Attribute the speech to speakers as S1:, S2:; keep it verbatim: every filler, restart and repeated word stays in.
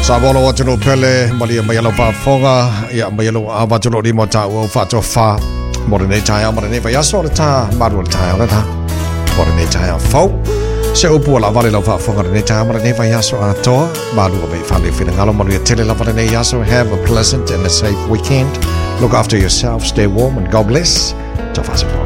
S1: Sabolo wachano pele mali mayalo fa fonga ya mayalo abachano limo ta wo fa to fa morene chaya morene fa yaso ta maru chaya ora ta morene chaya fo se upu la vale la fa fonga morene chaya morene fa yaso ato maru be fa le fina ngalo mali tele la morene yaso. Have a pleasant and a safe weekend. Look after yourself, stay warm, and God bless. Ta fa